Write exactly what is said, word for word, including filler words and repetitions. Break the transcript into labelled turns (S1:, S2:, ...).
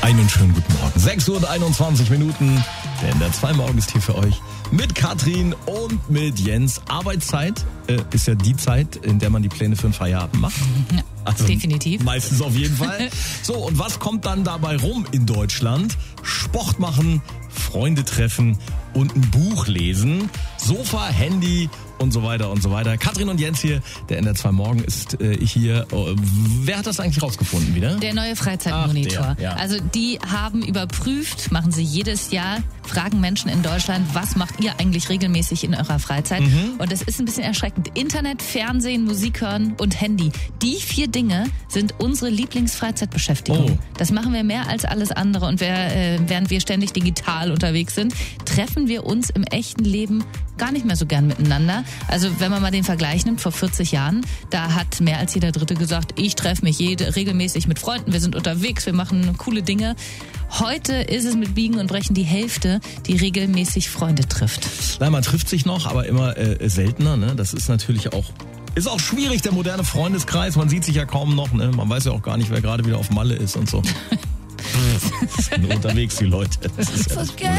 S1: Einen schönen guten Morgen. sechs Uhr und einundzwanzig Minuten. Der N D R zwei Morgen ist hier für euch. Mit Katrin und mit Jens. Arbeitszeit äh, ist ja die Zeit, in der man die Pläne für einen Feierabend macht.
S2: Ja,
S1: also
S2: definitiv.
S1: Meistens auf jeden Fall. So, und was kommt dann dabei rum in Deutschland? Sport machen, Freunde treffen und ein Buch lesen. Sofa, Handy und so weiter und so weiter. Katrin und Jens hier, der N D R zwei Morgen ist äh, hier. Äh, wer hat das eigentlich rausgefunden wieder?
S2: Der neue Freizeitmonitor.
S1: Ach, der, ja.
S2: Also die haben überprüft, machen sie jedes Jahr, fragen Menschen in Deutschland, was macht ihr eigentlich regelmäßig in eurer Freizeit? Mhm. Und das ist ein bisschen erschreckend. Internet, Fernsehen, Musik hören und Handy. Die vier Dinge sind unsere Lieblingsfreizeitbeschäftigung.
S1: Oh.
S2: Das machen wir mehr als alles andere. Und wer, äh, während wir ständig digital unterwegs sind, treffen wir uns im echten Leben gar nicht mehr so gern miteinander. Also wenn man mal den Vergleich nimmt, vor vierzig Jahren, da hat mehr als jeder Dritte gesagt, ich treffe mich jede, regelmäßig mit Freunden, wir sind unterwegs, wir machen coole Dinge. Heute ist es mit Biegen und Brechen die Hälfte, die regelmäßig Freunde trifft.
S1: Nein, man trifft sich noch, aber immer äh, seltener. Ne? Das ist natürlich auch... Ist auch schwierig, der moderne Freundeskreis. Man sieht sich ja kaum noch. Ne? Man weiß ja auch gar nicht, wer gerade wieder auf Malle ist und so. Sind nur unterwegs, die Leute. Das ist ja das Problem.